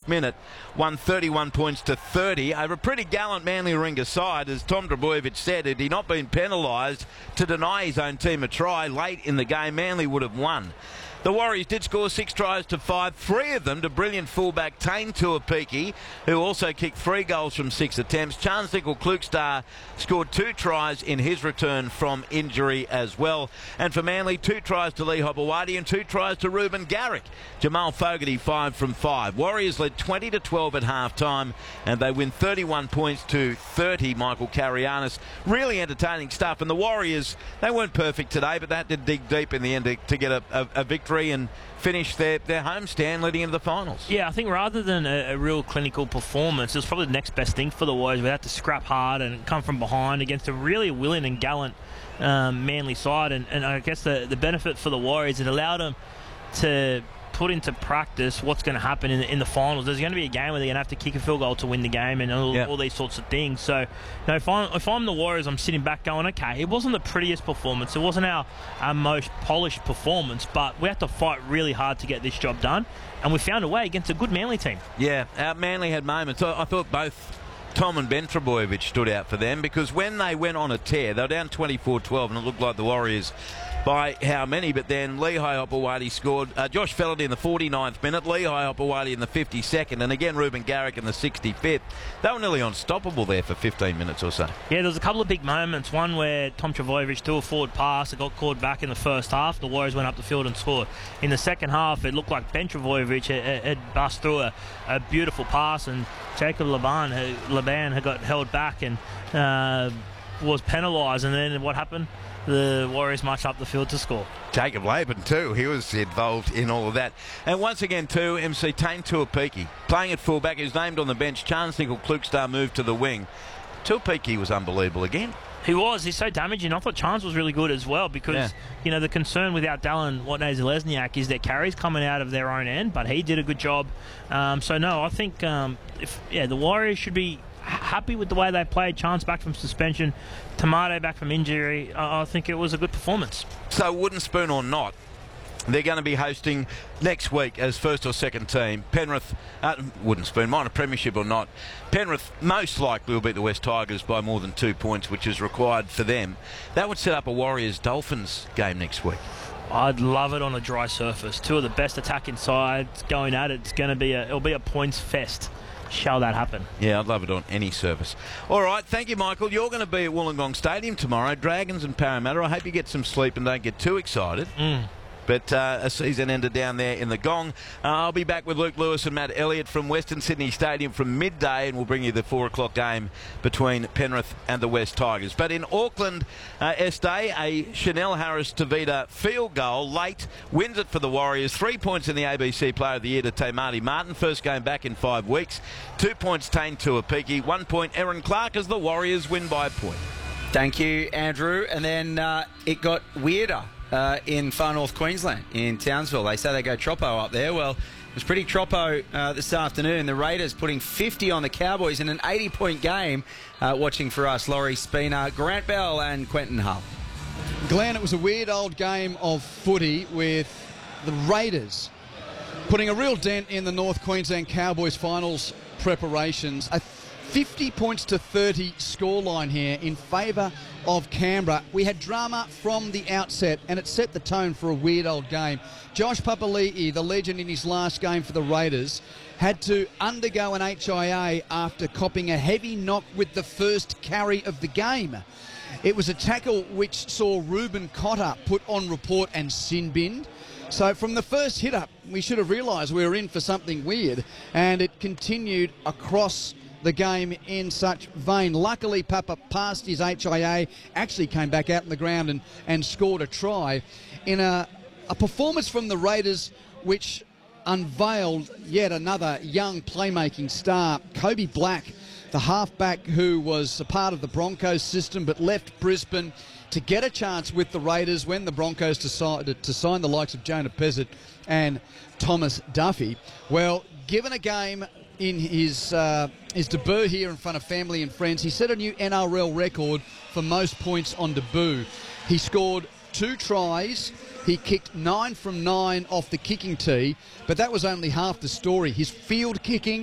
minute, won 31 points to 30 over a pretty gallant Manly Warringah side. As Tom Trbojevic said, had he not been penalised to deny his own team a try late in the game, Manly would have won. The Warriors did score 6 tries to 5, 3 of them to brilliant fullback Tane Tuapiki, who also kicked 3 goals from 6 attempts. Charnze Nicoll-Klokstad scored 2 tries in his return from injury as well. And for Manly, 2 tries to Lee Hopewadi and 2 tries to Ruben Garrick. Jamal Fogarty 5 from 5. Warriors led 20-12 at half-time, and they win 31 points to 30, Michael Carianis. Really entertaining stuff. And the Warriors, they weren't perfect today, but they had to dig deep in the end to get a victory and finish their homestand leading into the finals. Yeah, I think rather than a real clinical performance, it was probably the next best thing for the Warriors. We had to scrap hard and come from behind against a really willing and gallant Manly side. And I guess the benefit for the Warriors, it allowed them to put into practice what's going to happen in the finals. There's going to be a game where they're going to have to kick a field goal to win the game and all these sorts of things. So, if I'm the Warriors, I'm sitting back going, okay, it wasn't the prettiest performance. It wasn't our most polished performance, but we had to fight really hard to get this job done. And we found a way against a good Manly team. Yeah, Manly had moments. I thought both Tom and Ben Trbojevic stood out for them, because when they went on a tear, they were down 24-12, and it looked like the Warriors by how many, but then Lehigh Hopewadi scored. Josh Fellerty in the 49th minute, Lehigh Hopewadi in the 52nd, and again Ruben Garrick in the 65th. They were nearly unstoppable there for 15 minutes or so. Yeah, there was a couple of big moments. One where Tom Trbojevic threw a forward pass, it got called back in the first half. The Warriors went up the field and scored. In the second half, it looked like Ben Trbojevic had bust through a beautiful pass, and Jacob Laban had got held back and was penalised. And then what happened? The Warriors marched up the field to score. Jacob Laban too, he was involved in all of that. And once again too, MC Tane Tuapiki playing at fullback. He was named on the bench. Charnze Nicoll-Klokstad moved to the wing. Tuapiki was unbelievable again. He was. He's so damaging. I thought Charnze was really good as well, because the concern without Dallin Watene-Zelezniak is their carries coming out of their own end, but he did a good job. So no, I think the Warriors should be happy with the way they played. Charnze back from suspension, Tamate back from injury. I think it was a good performance. So wooden spoon or not, they're going to be hosting next week as first or second team Penrith. Wooden spoon, minor premiership or not, Penrith most likely will beat the West Tigers by more than 2 points, which is required for them. That would set up a Warriors-Dolphins game next week. I'd love it on a dry surface. Two of the best attacking sides going at it. It'll be a points fest. Shall that happen? Yeah, I'd love it on any surface. All right, thank you, Michael. You're going to be at Wollongong Stadium tomorrow, Dragons and Parramatta. I hope you get some sleep and don't get too excited. But a season ender down there in the Gong. I'll be back with Luke Lewis and Matt Elliott from Western Sydney Stadium from midday, and we'll bring you the 4 o'clock game between Penrith and the West Tigers. But in Auckland, Este, a Chanel Harris-Tavita field goal late wins it for the Warriors. 3 points in the ABC Player of the Year to Tamati Martin. First game back in 5 weeks. 2 points Tane Tuapiki. 1 point Erin Clark as the Warriors win by a point. Thank you, Andrew. And then it got weirder in far north Queensland, in Townsville. They say they go troppo up there. Well, it was pretty troppo this afternoon. The Raiders putting 50 on the Cowboys in an 80-point game. Watching for us, Laurie Spina, Grant Bell and Quentin Hull. Glenn, it was a weird old game of footy with the Raiders putting a real dent in the North Queensland Cowboys finals preparations. A 50 points to 30 scoreline here in favour of Canberra. We had drama from the outset, and it set the tone for a weird old game. Josh Papali'i, the legend in his last game for the Raiders, had to undergo an HIA after copping a heavy knock with the first carry of the game. It was a tackle which saw Ruben Cotter put on report and sin binned. So from the first hit up, we should have realised we were in for something weird, and it continued across the game in such vein. Luckily, Papa passed his HIA, actually came back out in the ground and scored a try in a performance from the Raiders which unveiled yet another young playmaking star. Kobe Black, the halfback who was a part of the Broncos system but left Brisbane to get a chance with the Raiders when the Broncos decided to sign the likes of Jonah Pezzett and Thomas Duffy. Well, given a game in his debut here in front of family and friends, he set a new NRL record for most points on debut. He scored 2 tries. He kicked 9 from 9 off the kicking tee, but that was only half the story. His field kicking